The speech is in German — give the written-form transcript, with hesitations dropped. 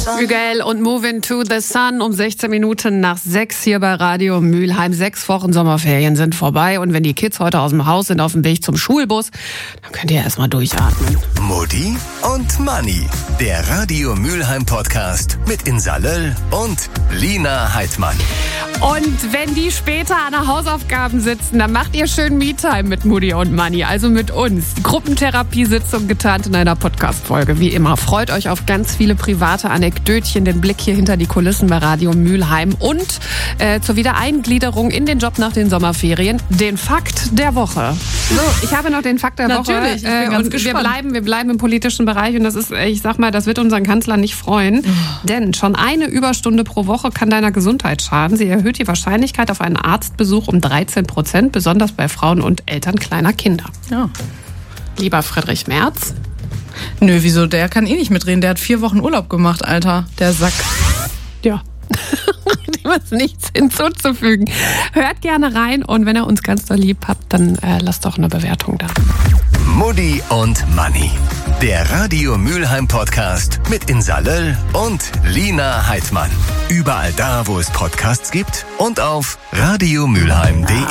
Hügel und Moving to the Sun um 16 Minuten nach 6 hier bei Radio Mülheim. 6 Wochen Sommerferien sind vorbei und wenn die Kids heute aus dem Haus sind auf dem Weg zum Schulbus, dann könnt ihr erstmal durchatmen. Mutti und Manni, der Radio Mülheim Podcast mit Insa Löll und Lina Heidmann. Und wenn die später an der Hausaufgaben sitzen, dann macht ihr schön Me-Time mit Mutti und Manni, also mit uns. Gruppentherapiesitzung getarnt in einer Podcast-Folge, wie immer. Freut euch auf ganz viele private Anekdötchen, den Blick hier hinter die Kulissen bei Radio Mülheim und zur Wiedereingliederung in den Job nach den Sommerferien, den Fakt der Woche. So, ich habe noch den Fakt der Woche. Natürlich, ich bin ganz gespannt. Wir bleiben im politischen Bereich und das ist, ich sag mal, das wird unseren Kanzler nicht freuen, denn schon eine Überstunde pro Woche kann deiner Gesundheit schaden. Sie erhöht die Wahrscheinlichkeit auf einen Arztbesuch um 13%, besonders bei Frauen und Eltern kleiner Kinder. Ja. Lieber Friedrich Merz. Nö, wieso? Der kann eh nicht mitreden. Der hat 4 Wochen Urlaub gemacht, Alter. Der Sack. Ja. Dem ist nichts hinzuzufügen. Hört gerne rein und wenn ihr uns ganz doll lieb habt, dann lasst doch eine Bewertung da. Mutti und Manni, der Radio Mülheim Podcast mit Insa Löll und Lina Heidmann. Überall da, wo es Podcasts gibt und auf radiomülheim.de.